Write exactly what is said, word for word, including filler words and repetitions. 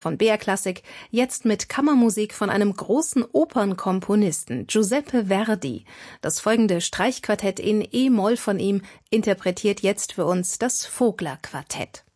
Von B R Klassik, jetzt mit Kammermusik von einem großen Opernkomponisten, Giuseppe Verdi. Das folgende Streichquartett in E-Moll von ihm interpretiert jetzt für uns das Vogler-Quartett.